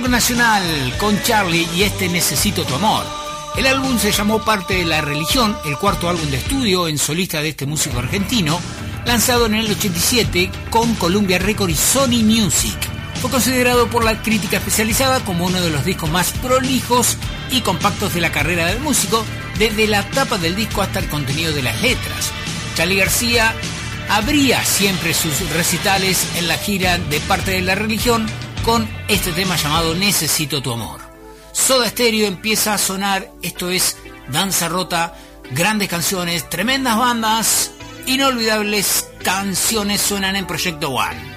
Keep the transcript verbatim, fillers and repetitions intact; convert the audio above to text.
rock nacional con Charlie y este Necesito tu amor. El álbum se llamó Parte de la Religión, el cuarto álbum de estudio en solista de este músico argentino, lanzado en el ochenta y siete con Columbia Records y Sony Music. Fue considerado por la crítica especializada como uno de los discos más prolijos y compactos de la carrera del músico, desde la tapa del disco hasta el contenido de las letras. Charly García abría siempre sus recitales en la gira de Parte de la Religión con este tema llamado Necesito tu amor. Soda Stereo empieza a sonar, esto es Danza Rota, grandes canciones, tremendas bandas, inolvidables canciones suenan en Proyecto One.